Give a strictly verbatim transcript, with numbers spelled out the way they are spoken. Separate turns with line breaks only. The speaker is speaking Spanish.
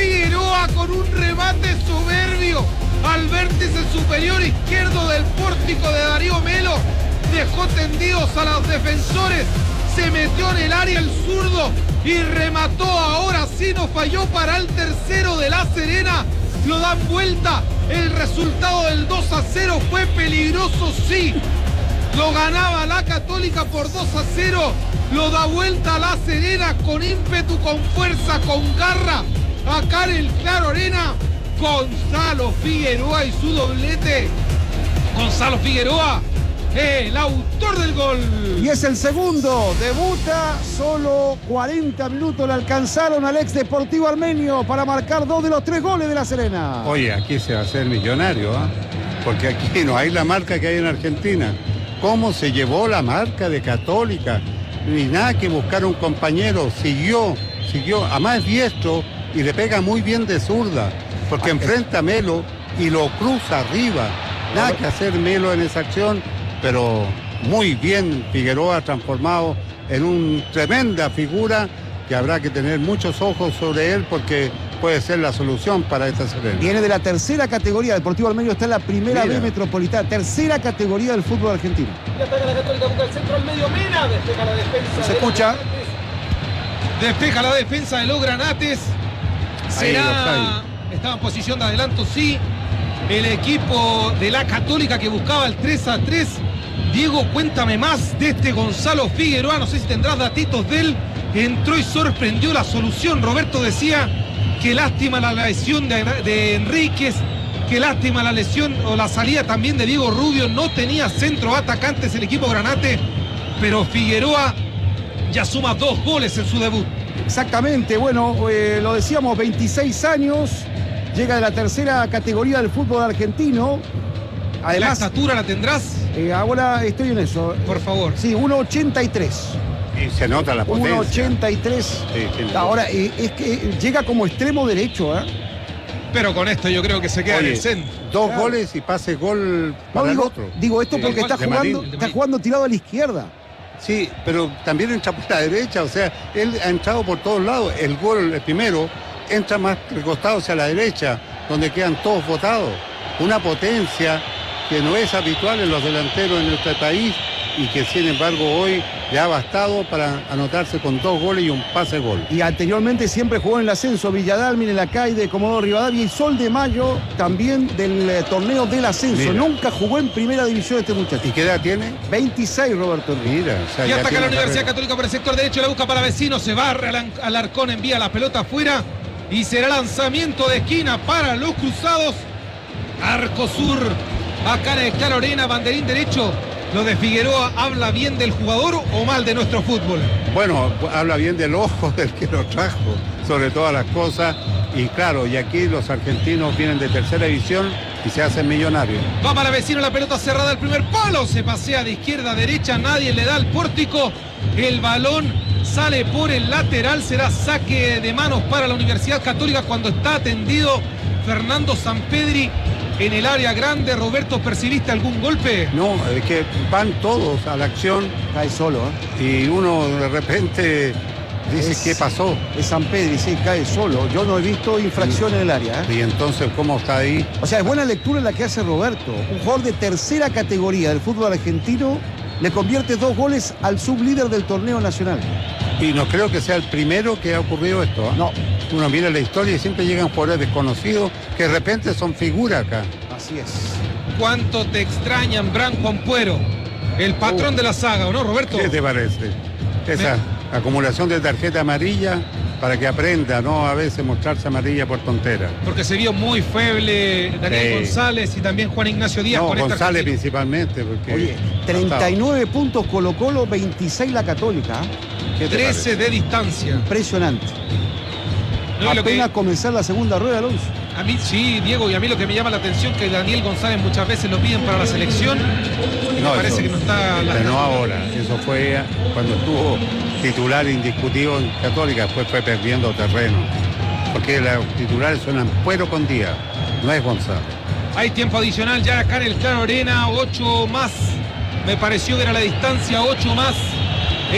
Figueroa con un remate soberbio al vértice superior izquierdo del pórtico de Darío Melo. Dejó tendidos a los defensores, se metió en el área el zurdo y remató. Ahora sí no falló para el tercero de La Serena. Lo dan vuelta. El resultado del dos a cero fue peligroso, sí. Lo ganaba la Católica por dos a cero. Lo da vuelta La Serena con ímpetu, con fuerza, con garra. Acá en el Claro Arena, Gonzalo Figueroa y su doblete. Gonzalo Figueroa, el autor del gol.
Y es el segundo. Debuta, solo cuarenta minutos le alcanzaron al ex Deportivo Armenio para marcar dos de los tres goles de La Serena.
Oye, aquí se va a hacer millonario, ¿eh? Porque aquí no hay la marca que hay en Argentina. ¿Cómo se llevó la marca de Católica? Ni nada que buscar un compañero. Siguió, siguió. Además es diestro y le pega muy bien de zurda. Porque ah, enfrenta a Melo y lo cruza arriba. Nada que hacer Melo en esa acción. Pero muy bien Figueroa, transformado en una tremenda figura que habrá que tener muchos ojos sobre él porque puede ser la solución para esta Serena.
Viene de la tercera categoría. Deportivo Armenio está en la primera B metropolitana, tercera categoría del fútbol argentino.
Ya pega la Católica, busca el centro al medio. Mena, despeja la defensa.
Se escucha.
Despeja la defensa de los Granates. Será, estaba en posición de adelanto, sí. El equipo de la Católica que buscaba el tres a tres. Diego, cuéntame más de este Gonzalo Figueroa. No sé si tendrás datitos de él. Entró y sorprendió la solución. Roberto decía que lástima la lesión de, de Enríquez, que lástima la lesión o la salida también de Diego Rubio. No tenía centro atacantes el equipo Granate, pero Figueroa ya suma dos goles en su debut.
Exactamente, bueno, eh, lo decíamos, veintiséis años, llega de la tercera categoría del fútbol argentino.
Además, ¿la estatura la tendrás?
Eh, ahora estoy en eso.
Por favor.
Sí, uno ochenta y tres.
Y se nota la potencia.
uno ochenta y tres. Sí, ahora, eh, es que llega como extremo derecho, ¿eh?
Pero con esto yo creo que se queda
Oye,
en el centro.
Dos claro. goles y pase gol para
no, digo,
el otro.
Digo esto
sí,
porque está jugando,
Marín,
está jugando tirado a la izquierda.
Sí, pero también entra por la derecha, o sea, él ha entrado por todos lados. El gol, el primero, entra más recostado hacia la derecha, donde quedan todos botados. Una potencia que no es habitual en los delanteros en nuestro país y que sin embargo hoy le ha bastado para anotarse con dos goles y un pase gol.
Y anteriormente siempre jugó en el ascenso Villadalmin, en la C A I de Comodoro Rivadavia y Sol de Mayo también del eh, torneo del ascenso. Mira. Nunca jugó en primera división este muchacho.
¿Y qué edad tiene?
veintiséis, Roberto.
Mira, o sea,
y ataca la Universidad
carrera.
Católica por el sector derecho, la busca para Vecino, se barre al, al Arcón, envía la pelota afuera y será lanzamiento de esquina para los cruzados. Arco Sur, acá en el Claro Arena, banderín derecho. ¿Lo de Figueroa habla bien del jugador o mal de nuestro fútbol?
Bueno, habla bien del ojo del que lo trajo, sobre todas las cosas. Y claro, y aquí los argentinos vienen de tercera división y se hacen millonarios.
Va para Vecino, la pelota cerrada al primer palo. Se pasea de izquierda a derecha, nadie le da el pórtico. El balón sale por el lateral. Será saque de manos para la Universidad Católica cuando está atendido Fernando Sampedri en el área grande. Roberto, ¿percibiste algún golpe?
No, es que van todos a la acción.
Cae solo, ¿eh?
Y uno de repente dice,
es,
¿qué pasó?
Es Sampedri, sí, cae solo. Yo no he visto infracción
y,
en el área, ¿eh?
Y entonces, ¿cómo está ahí?
O sea, es buena lectura la que hace Roberto. Un jugador de tercera categoría del fútbol argentino le convierte dos goles al sublíder del torneo nacional.
Y no creo que sea el primero que ha ocurrido esto, ¿eh?
No.
Uno mira la historia y siempre llegan jugadores desconocidos que de repente son figuras acá.
Así es.
¿Cuánto te extrañan, Branco Ampuero? El patrón uh, de la saga, ¿o no, Roberto?
¿Qué te parece? Esa Me... acumulación de tarjeta amarilla para que aprenda, ¿no? A veces mostrarse amarilla por tontera.
Porque se vio muy feble Daniel sí. González y también Juan Ignacio Díaz.
No,
con
González
esta
principalmente. Porque
Oye, treinta y nueve puntos Colo Colo, veintiséis la Católica.
trece de distancia.
Impresionante. No, apenas que... comenzar la segunda rueda, Alonso.
A mí sí, Diego, y a mí lo que me llama la atención es que Daniel González muchas veces lo piden para la selección y no, me parece eso, que no está... La...
Pero no ahora, eso fue cuando estuvo titular indiscutido en Católica, después fue perdiendo terreno. Porque los titulares suenan Ampuero con Díaz, no es González.
Hay tiempo adicional ya acá en el Claro Arena, ocho más, me pareció que era la distancia, ocho más.